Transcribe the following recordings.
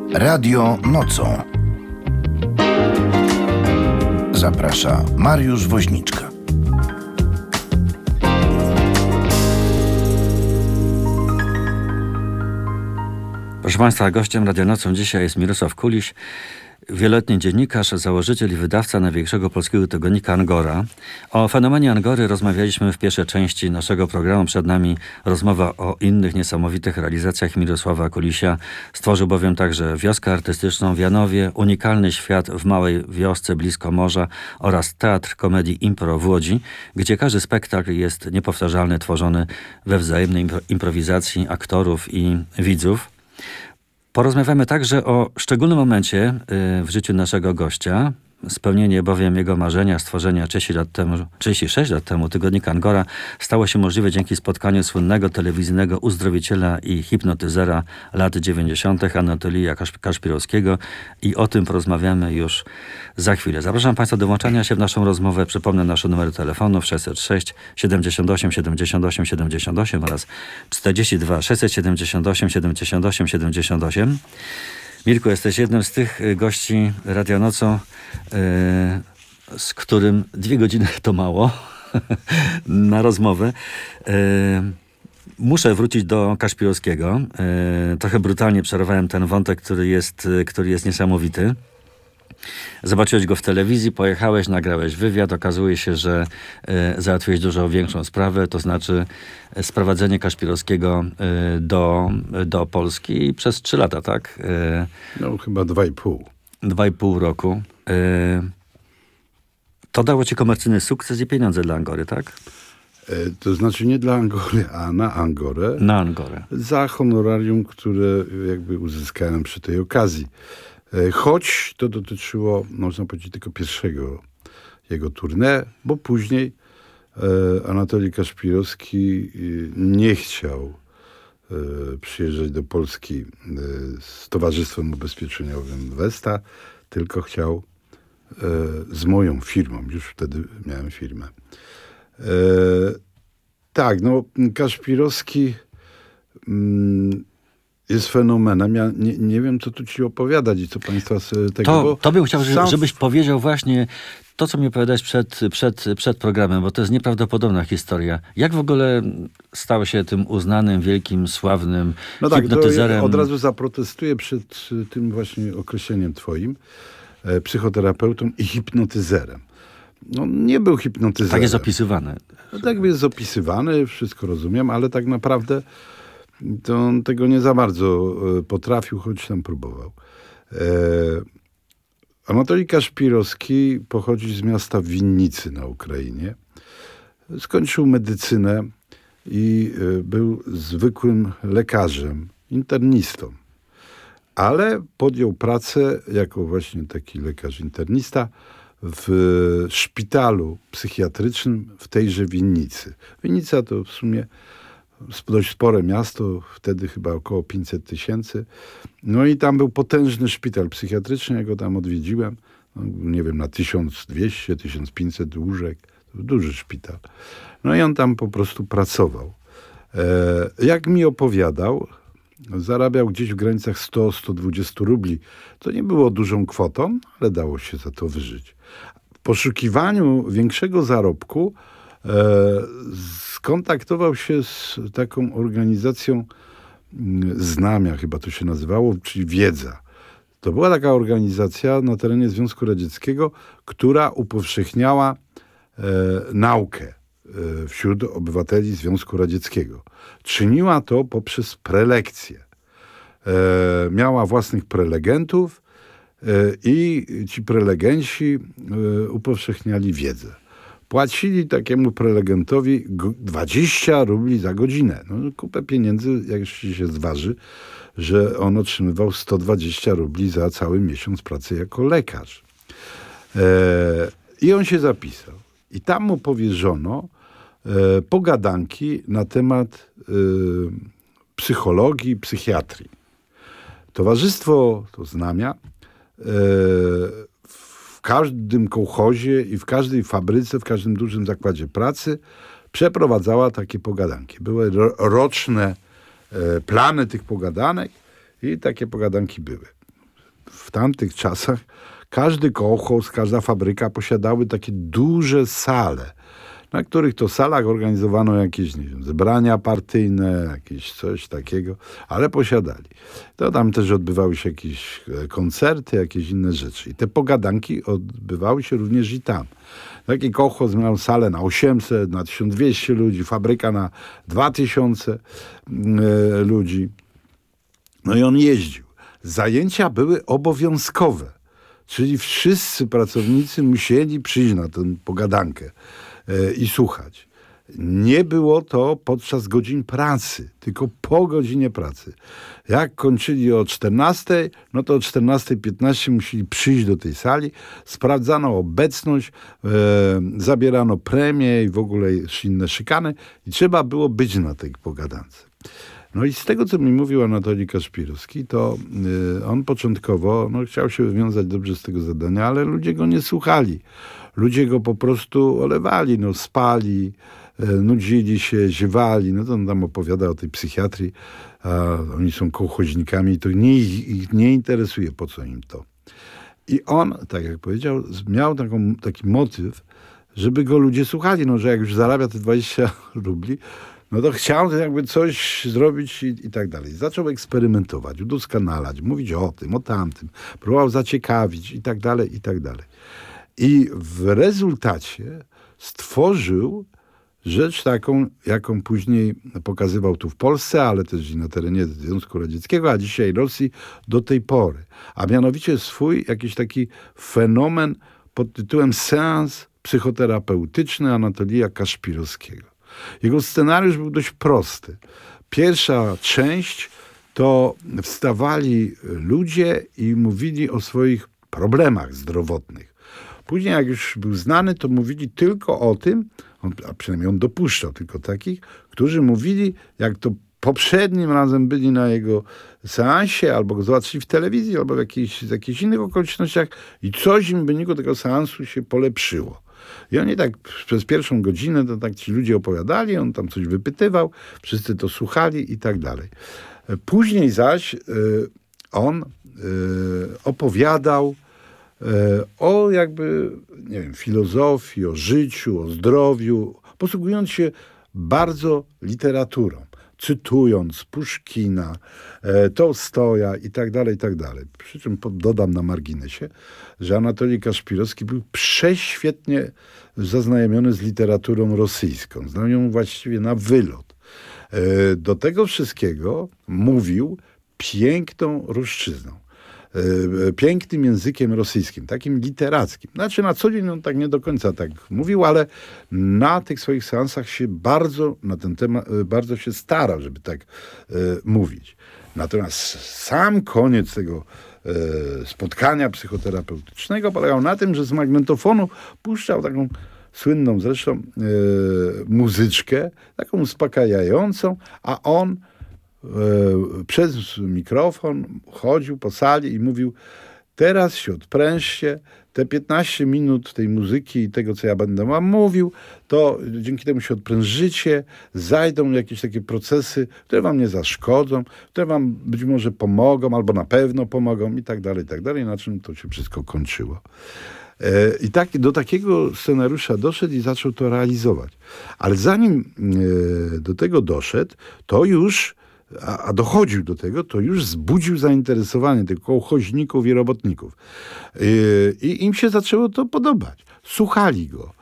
Radio nocą. Zaprasza Mariusz Woźniczka. Proszę Państwa, gościem Radio Nocą dzisiaj jest Mirosław Kuliś, wieloletni dziennikarz, założyciel i wydawca największego polskiego tygodnika Angora. O fenomenie Angory rozmawialiśmy w pierwszej części naszego programu. Przed nami rozmowa o innych niesamowitych realizacjach Mirosława Kulisia. Stworzył bowiem także wioskę artystyczną w Janowie, unikalny świat w małej wiosce blisko morza oraz teatr komedii Impro w Łodzi, gdzie każdy spektakl jest niepowtarzalny, tworzony we wzajemnej improwizacji aktorów i widzów. Porozmawiamy także o szczególnym momencie w życiu naszego gościa. Spełnienie bowiem jego marzenia stworzenia 36 lat temu tygodnika Angora stało się możliwe dzięki spotkaniu słynnego telewizyjnego uzdrowiciela i hipnotyzera lat 90. Anatolija Kaszpirowskiego i o tym porozmawiamy już za chwilę. Zapraszam Państwa do włączania się w naszą rozmowę. Przypomnę nasze numery telefonów 606 78 78 78 oraz 42 678 78 78. Mirku, jesteś jednym z tych gości Radia Nocą, z którym 2 godziny to mało na rozmowę. Muszę wrócić do Kaszpirowskiego. Trochę brutalnie przerwałem ten wątek, który jest niesamowity. Zobaczyłeś go w telewizji, pojechałeś, nagrałeś wywiad. Okazuje się, że załatwiłeś dużo większą sprawę, to znaczy sprowadzenie Kaszpirowskiego do Polski przez 3 lata, tak? No chyba 2,5. 2,5 roku. To dało ci komercyjny sukces i pieniądze dla Angory, tak? To znaczy nie dla Angory, a na Angorę. Na Angorę. Za honorarium, które jakby uzyskałem przy tej okazji. Choć to dotyczyło, można powiedzieć, tylko pierwszego jego tournée, bo później Anatolij Kaszpirowski nie chciał przyjeżdżać do Polski z Towarzystwem Ubezpieczeniowym Vesta, tylko chciał z moją firmą. Już wtedy miałem firmę. Tak, no Kaszpirowski jest fenomenem. Ja nie wiem, co tu ci opowiadać i co państwa z tego... To bym chciał, żebyś powiedział właśnie to, co mi opowiadałeś przed programem, bo to jest nieprawdopodobna historia. Jak w ogóle stał się tym uznanym, wielkim, sławnym hipnotyzerem? Ja od razu zaprotestuję przed tym właśnie określeniem twoim. Psychoterapeutą i hipnotyzerem. No, nie był hipnotyzerem. Tak jest opisywany. No, tak jest opisywany, wszystko rozumiem, ale tak naprawdę to on tego nie za bardzo potrafił, choć tam próbował. Anatolij Kaszpirowski pochodzi z miasta Winnicy na Ukrainie. Skończył medycynę i był zwykłym lekarzem, internistą. Ale podjął pracę jako właśnie taki lekarz internista w szpitalu psychiatrycznym w tejże Winnicy. Winnica to w sumie dość spore miasto, wtedy chyba około 500 000. No i tam był potężny szpital psychiatryczny, ja go tam odwiedziłem. No, nie wiem, na 1200-1500 łóżek. To był duży szpital. No i on tam po prostu pracował. Jak mi opowiadał, zarabiał gdzieś w granicach 100-120 rubli. To nie było dużą kwotą, ale dało się za to wyżyć. W poszukiwaniu większego zarobku skontaktował się z taką organizacją Znamia, chyba to się nazywało, czyli Wiedza. To była taka organizacja na terenie Związku Radzieckiego, która upowszechniała naukę wśród obywateli Związku Radzieckiego. Czyniła to poprzez prelekcje. Miała własnych prelegentów i ci prelegenci upowszechniali wiedzę. Płacili takiemu prelegentowi 20 rubli za godzinę. No, kupę pieniędzy, jak się zważy, że on otrzymywał 120 rubli za cały miesiąc pracy jako lekarz. I on się zapisał. I tam mu powierzono pogadanki na temat psychologii, psychiatrii. Towarzystwo, to Znamia, w każdym kołchozie i w każdej fabryce, w każdym dużym zakładzie pracy przeprowadzała takie pogadanki. Były roczne plany tych pogadanek i takie pogadanki były. w tamtych czasach każdy kołchoz, każda fabryka posiadały takie duże sale, na których to salach organizowano jakieś, nie wiem, zebrania partyjne, jakieś coś takiego, ale posiadali. To tam też odbywały się jakieś koncerty, jakieś inne rzeczy. I te pogadanki odbywały się również i tam. Taki kołchoz miał salę na 800, na 1200 ludzi, fabryka na 2000 ludzi. No i on jeździł. Zajęcia były obowiązkowe, czyli wszyscy pracownicy musieli przyjść na tę pogadankę i słuchać. Nie było to podczas godzin pracy, tylko po godzinie pracy. Jak kończyli o 14, no to o 14:15 musieli przyjść do tej sali, sprawdzano obecność, zabierano premię i w ogóle inne szykany i trzeba było być na tej pogadance. No i z tego, co mi mówił Anatolij Kaszpirowski, to on początkowo chciał się wywiązać dobrze z tego zadania, ale ludzie go nie słuchali. Ludzie go po prostu olewali, spali, nudzili się, ziewali. No to on tam opowiada o tej psychiatrii, a oni są kołchoźnikami i to ich nie interesuje, po co im to. I on, tak jak powiedział, miał taki motyw, żeby go ludzie słuchali, że jak już zarabia te 20 rubli, no to chciał jakby coś zrobić i tak dalej. Zaczął eksperymentować, udoskonalać, mówić o tym, o tamtym, próbował zaciekawić i tak dalej, i tak dalej. I w rezultacie stworzył rzecz taką, jaką później pokazywał tu w Polsce, ale też i na terenie Związku Radzieckiego, a dzisiaj Rosji do tej pory. A mianowicie swój jakiś taki fenomen pod tytułem seans psychoterapeutyczny Anatolija Kaszpirowskiego. Jego scenariusz był dość prosty. Pierwsza część to wstawali ludzie i mówili o swoich problemach zdrowotnych. Później, jak już był znany, to mówili tylko o tym, a przynajmniej on dopuszczał tylko takich, którzy mówili, jak to poprzednim razem byli na jego seansie, albo go zobaczyli w telewizji, albo w jakichś innych okolicznościach i coś im w wyniku tego seansu się polepszyło. I oni tak przez pierwszą godzinę to tak ci ludzie opowiadali, on tam coś wypytywał, wszyscy to słuchali i tak dalej. Później zaś on opowiadał o jakby, nie wiem, filozofii, o życiu, o zdrowiu, posługując się bardzo literaturą, cytując Puszkina, Tołstoja i tak dalej, i tak dalej. Przy czym dodam na marginesie, że Anatolij Kaszpirowski był prześwietnie zaznajomiony z literaturą rosyjską. Znał ją właściwie na wylot. Do tego wszystkiego mówił piękną ruszczyzną. Pięknym językiem rosyjskim, takim literackim. Znaczy na co dzień on tak nie do końca tak mówił, ale na tych swoich seansach się bardzo na ten temat, bardzo się starał, żeby tak mówić. Natomiast sam koniec tego spotkania psychoterapeutycznego polegał na tym, że z magnetofonu puszczał taką słynną zresztą muzyczkę, taką uspokajającą, a on przez mikrofon chodził po sali i mówił: teraz się odprężcie, te 15 minut tej muzyki i tego, co ja będę wam mówił, to dzięki temu się odprężycie, zajdą jakieś takie procesy, które wam nie zaszkodzą, które wam być może pomogą, albo na pewno pomogą i tak dalej, na czym to się wszystko kończyło. I tak, do takiego scenariusza doszedł i zaczął to realizować. Ale zanim do tego doszedł, to już a dochodził do tego, to już wzbudził zainteresowanie tych kołchoźników i robotników. I im się zaczęło to podobać. Słuchali go.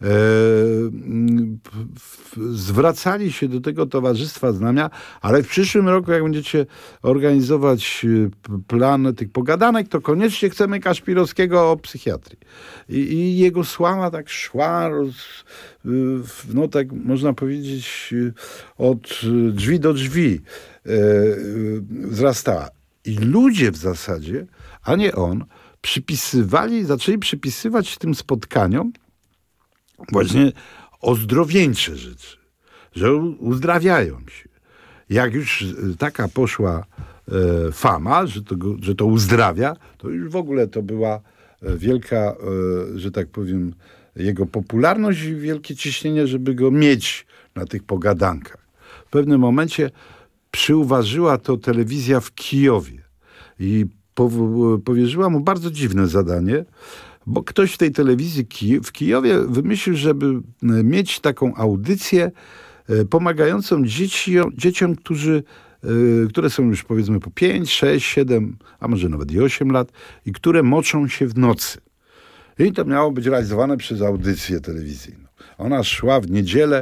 Zwracali się do tego Towarzystwa Znamia, ale w przyszłym roku, jak będziecie organizować plan tych pogadanek, to koniecznie chcemy Kaszpirowskiego o psychiatrii. I jego sława tak szła, tak można powiedzieć, od drzwi do drzwi wzrastała. I ludzie w zasadzie, a nie on, zaczęli przypisywać tym spotkaniom właśnie ozdrowieńcze rzeczy, że uzdrawiają się. Jak już taka poszła fama, że to uzdrawia, to już w ogóle to była wielka, że tak powiem, jego popularność i wielkie ciśnienie, żeby go mieć na tych pogadankach. W pewnym momencie przyuważyła to telewizja w Kijowie i powierzyła mu bardzo dziwne zadanie, bo ktoś w tej telewizji w Kijowie wymyślił, żeby mieć taką audycję pomagającą dzieciom, które są już powiedzmy po 5, 6, 7, a może nawet i 8 lat i które moczą się w nocy. I to miało być realizowane przez audycję telewizyjną. Ona szła w niedzielę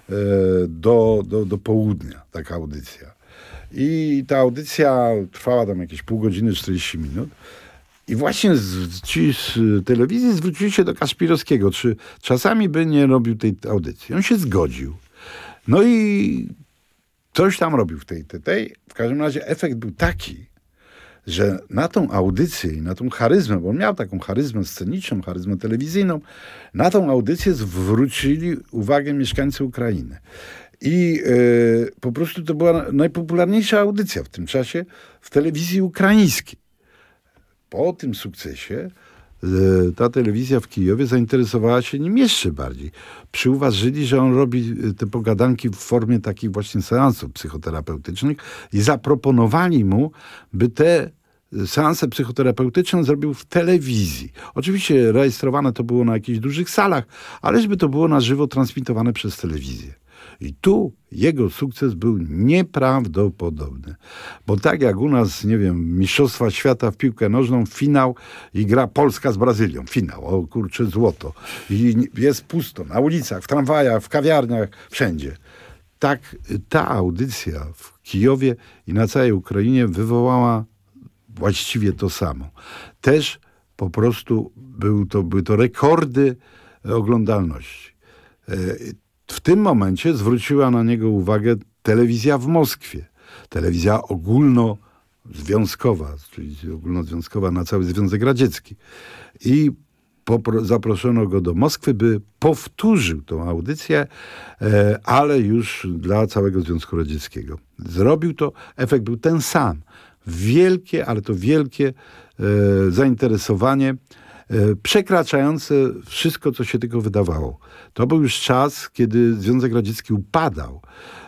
do południa, taka audycja. I ta audycja trwała tam jakieś pół godziny, 40 minut. I właśnie ci z telewizji zwrócili się do Kaszpirowskiego, czy czasami by nie robił tej audycji. On się zgodził. No i coś tam robił w tej. W każdym razie efekt był taki, że na tą audycję i na tą charyzmę, bo on miał taką charyzmę sceniczną, charyzmę telewizyjną, na tą audycję zwrócili uwagę mieszkańcy Ukrainy. I po prostu to była najpopularniejsza audycja w tym czasie w telewizji ukraińskiej. Po tym sukcesie ta telewizja w Kijowie zainteresowała się nim jeszcze bardziej. Przyuważyli, że on robi te pogadanki w formie takich właśnie seansów psychoterapeutycznych i zaproponowali mu, by te seanse psychoterapeutyczne zrobił w telewizji. Oczywiście rejestrowane to było na jakichś dużych salach, ale żeby to było na żywo transmitowane przez telewizję. I tu jego sukces był nieprawdopodobny. Bo tak jak u nas, nie wiem, Mistrzostwa Świata w piłkę nożną, finał i gra Polska z Brazylią. Finał, o kurczę, złoto. I jest pusto na ulicach, w tramwajach, w kawiarniach, wszędzie. Tak ta audycja w Kijowie i na całej Ukrainie wywołała właściwie to samo. Też po prostu były to rekordy oglądalności. W tym momencie zwróciła na niego uwagę telewizja w Moskwie. Telewizja ogólnozwiązkowa, czyli ogólnozwiązkowa na cały Związek Radziecki. I zaproszono go do Moskwy, by powtórzył tą audycję, ale już dla całego Związku Radzieckiego. Zrobił to, efekt był ten sam. Wielkie, ale to wielkie zainteresowanie, przekraczające wszystko, co się tylko wydawało. To był już czas, kiedy Związek Radziecki upadał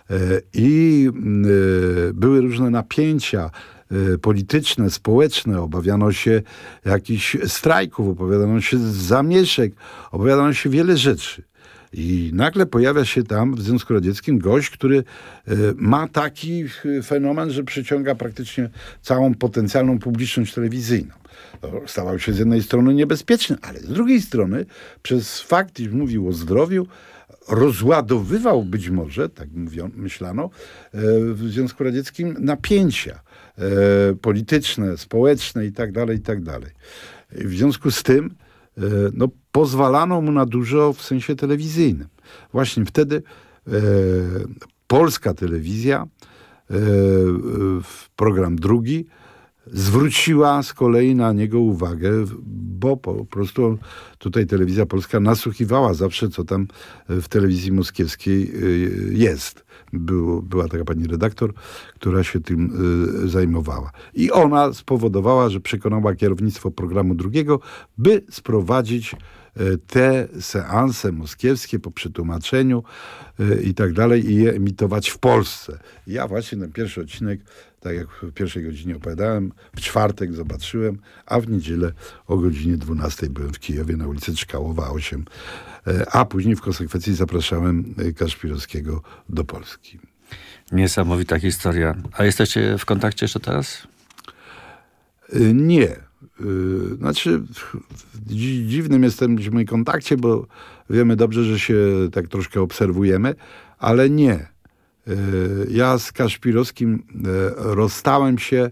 i były różne napięcia polityczne, społeczne, obawiano się jakichś strajków, obawiano się zamieszek, obawiano się wiele rzeczy. I nagle pojawia się tam w Związku Radzieckim gość, który ma taki fenomen, że przyciąga praktycznie całą potencjalną publiczność telewizyjną. Stawał się z jednej strony niebezpieczny, ale z drugiej strony przez fakt, iż mówił o zdrowiu, rozładowywał być może, tak myślano, w Związku Radzieckim napięcia polityczne, społeczne i tak dalej, i tak dalej. W związku z tym pozwalano mu na dużo w sensie telewizyjnym. Właśnie wtedy polska telewizja, program drugi, zwróciła z kolei na niego uwagę, bo po prostu tutaj telewizja polska nasłuchiwała zawsze, co tam w telewizji moskiewskiej jest. Była taka pani redaktor, która się tym zajmowała. I ona spowodowała, że przekonała kierownictwo programu drugiego, by sprowadzić te seanse moskiewskie po przetłumaczeniu i tak dalej i je emitować w Polsce. Ja właśnie ten pierwszy odcinek, tak jak w pierwszej godzinie opowiadałem, w czwartek zobaczyłem, a w niedzielę o godzinie 12 byłem w Kijowie na ulicy Czkałowa 8, a później w konsekwencji zapraszałem Kaszpirowskiego do Polski. Niesamowita historia. A jesteście w kontakcie jeszcze teraz? Nie. Znaczy, w dziwnym jesteśmy w kontakcie, bo wiemy dobrze, że się tak troszkę obserwujemy, ale nie. Ja z Kaszpirowskim rozstałem się,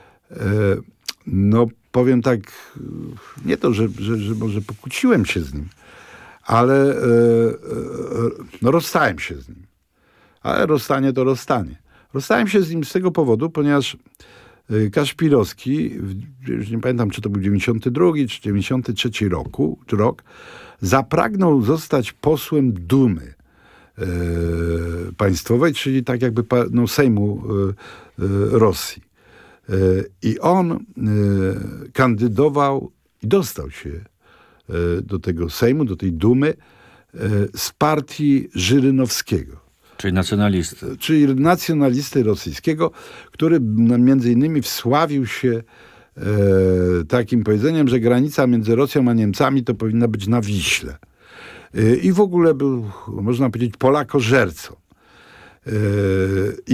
powiem tak, nie to, że może pokłóciłem się z nim, ale rozstałem się z nim. Ale rozstanie to rozstanie. Rozstałem się z nim z tego powodu, ponieważ Kaszpirowski, już nie pamiętam, czy to był 92 czy 93 rok, zapragnął zostać posłem Dumy państwowej, czyli tak jakby Sejmu Rosji. I on kandydował i dostał się do tego Sejmu, do tej Dumy z partii Żyrynowskiego. Czyli nacjonalisty. Czyli nacjonalisty rosyjskiego, który między innymi wsławił się takim powiedzeniem, że granica między Rosją a Niemcami to powinna być na Wiśle. I w ogóle był, można powiedzieć, Polakożercą.